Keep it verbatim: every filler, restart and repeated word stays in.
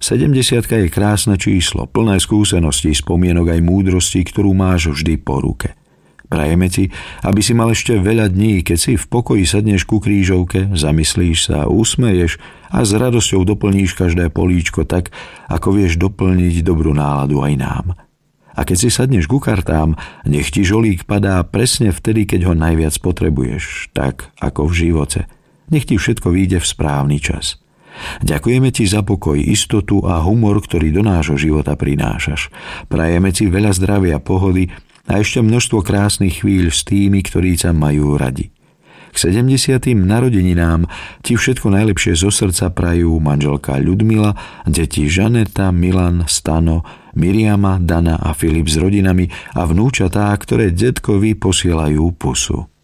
Sedemdesiatka je krásne číslo, plné skúseností, spomienok aj múdrosti, ktorú máš vždy po ruke. Prajeme ti, aby si mal ešte veľa dní, keď si v pokoji sadneš ku krížovke, zamyslíš sa, usmeješ a s radosťou doplníš každé políčko tak, ako vieš doplniť dobrú náladu aj nám. A keď si sadneš ku kartám, nech ti žolík padá presne vtedy, keď ho najviac potrebuješ, tak ako v živote. Nech ti všetko vyjde v správny čas. Ďakujeme ti za pokoj, istotu a humor, ktorý do nášho života prinášaš. Prajeme ti veľa zdravia, pohody a ešte množstvo krásnych chvíľ s tými, ktorí ťa majú radi. K sedemdesiatym narodeninám ti všetko najlepšie zo srdca prajú manželka Ľudmila, deti Žaneta, Milan, Stano, Miriama, Dana a Filip s rodinami a vnúčatá, ktoré detkovi posielajú pusu.